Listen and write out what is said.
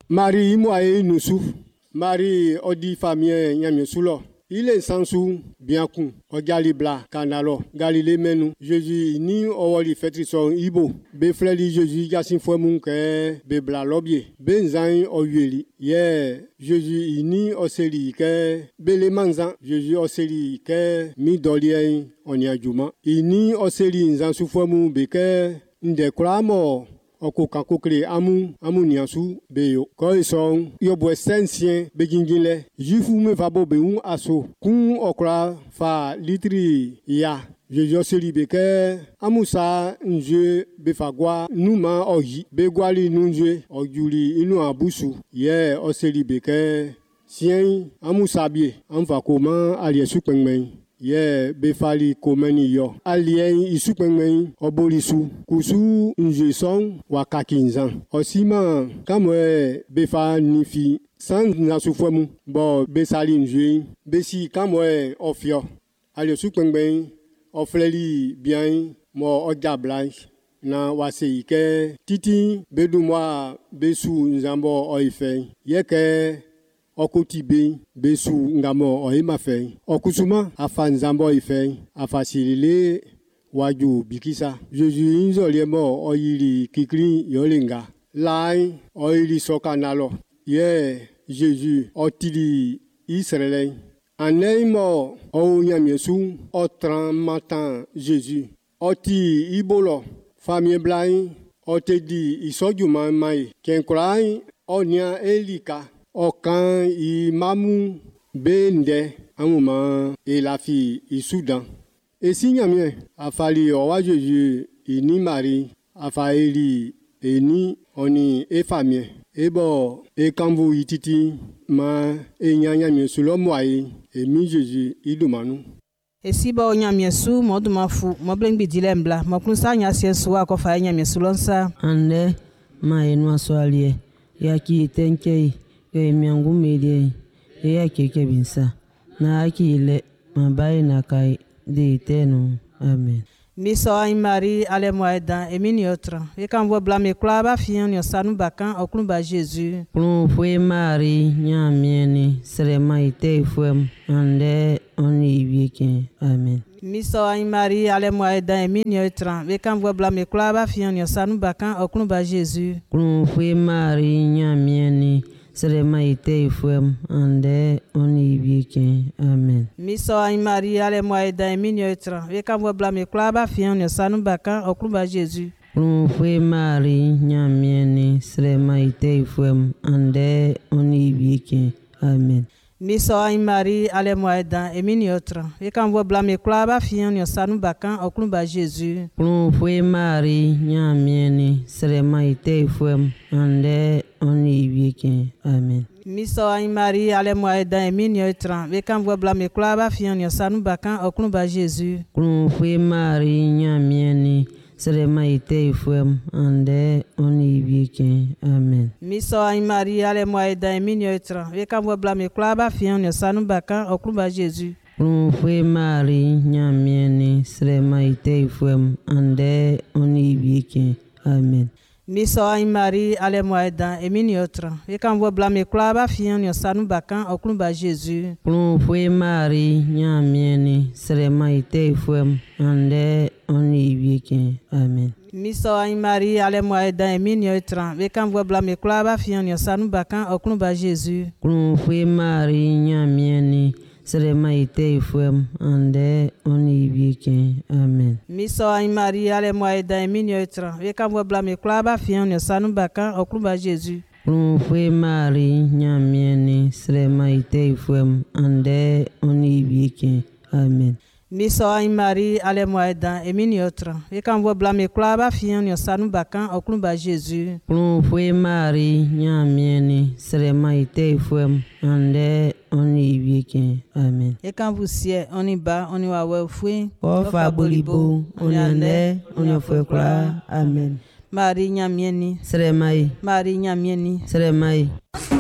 Marie moi nous sou. Marie odi famille nyamie soulo. Il est sans sou bien coup. O galibla kanalo. Galilée menu. Jésus ni o li fetri son ibo. Be fleli Jésus yasin fo mun ke be bla lobie. Ben zan o yeli. Jésus ni o seli ke be le manzan. Jésus o seli ke mi dolien on ya juma. Ini o seli nzan sou fo mun be ke nde kramo. Oko kankokle amu niansu beyo. Ko son yo bo sensien begingile. Jifu me vabo be un aso. Kun okra fa litri ya. Je seli beke amusa nje befagwa numa oyi. Begwali nunje oyuli inu abusu. O seli beke sien amusa bie. Amva koma aliesu pengmen. Befali komeni yo. Alien isupengmen obolisu. Kusu nje son wakakinzan. Osima kamwe befa nifi. Sans nasufwemu. Bo besali nje. Besi kamwe ofio. Aliosupengmen ofleli bien mo ojablai. Na waseike titi bedumwa besu nzambo oife. Yeke Okotibe besu ngamo oimafe. Okusuma afa nzambo ife. Afa silile waju bikisa. Jésus inzoliemo oyili kikri yolenga. Lai oyili sokanalo. Jésus otili Israël. Aneimo ounyamiesu otran matan Jésus. Oti ibolo famille blai otedi isojuma mai. Kenkulai onya elika. Okan imamu bende amuma elafi isudan. Esi nyamie afali owa Jésus ini Marie afaeli eni oni efamie. Ebo ekamvu ititi ma enyanyamie sulomwae emi Jésus idumanu. Esi ba onyamie su modumafu moblengbi dilembla mokunsa nyasien suwa ko fa nyamie sulonsa. Ande ma enu aswalie yaki tenkei. Miangu media ya keke binsa na akile mabai na kai de tenu amen. Miso ay Marie ale moeda eminiotra e kan vo blame klaba fian yo sanu bakan oklumba Jésus. Plum foi Marie nyamieni serema ite fuem ande oni wieke amen. Miso ay Marie ale moeda eminiotra e kan vo blame klaba fian yo sanu bakan oklumba Jésus. Plum foi Marie nyamieni Serema ite fuem ande oni wieke amen. Miso ay Marie ale moeda eminiotra e kan vo blame klaba fian yo sanu bakan oklumba Jésus. Plum foi Marie nyamieni serema ite fuem ande oni wieke amen. Miso ay Marie ale moeda eminiotra e kan vo blame klaba fian yo sanu bakan oklumba Jésus. Plum foi Marie nyamieni serema ite fuem ande oni wieke amen. Miso ay Marie ale moeda eminiotra e kan vo blame klaba fian yo sanu bakan oklumba Jésus. Plum foi Marie nyamieni serema ite fuem ande oni wieke amen. Miso ay Marie ale moeda eminiotra e kan vo blame klaba fian yo sanu bakan oklumba Jésus. Plum foi Marie nyamieni serema ite fuem ande oni wieke amen. Miso ay Marie ale moeda eminiotra e kan vo blame klaba fian yo sanu bakan oklumba Jésus. Plum foi Marie nyamieni serema ite fuem ande oni wieke amen. Miso ay Marie ale moeda eminiotra e kan vo blame klaba fian yo sanu bakan oklumba Jésus. Plum foi Marie nyamieni serema ite fuem ande oni wieke amen. Miso ay Marie ale moeda eminiotra e kan vo blame klaba fian yo sanu bakan oklumba Jésus. Plum foi Marie nyamieni serema ite fuem ande oni wieke amen. Miso ay Marie ale moeda eminiotra e kan vo blame klaba fian yo sanu bakan oklumba Jésus. Plum foi Marie nyamieni serema ite fuem ande oni wieke amen. E kan vo sie oni ba oni wa we fui Ofa bolibo oni ande oni foi kla amen. Marie nyamieni Seremai Marie nyamieni seremai